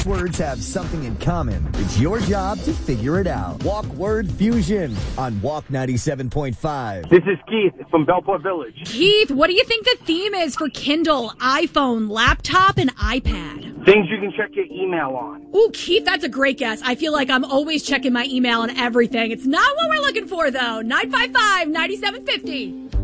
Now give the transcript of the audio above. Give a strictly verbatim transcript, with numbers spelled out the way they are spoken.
Words have something in common. It's your job to figure it out. Walk Word Fusion on Walk ninety-seven point five. This is Keith from Bellport Village. Keith, what do you think the theme is for Kindle, iPhone, laptop, and iPad? Things you can check your email on. Ooh, Keith, that's a great guess. I feel like I'm always checking my email on everything. It's not what we're looking for, though. nine five five, nine seven five zero.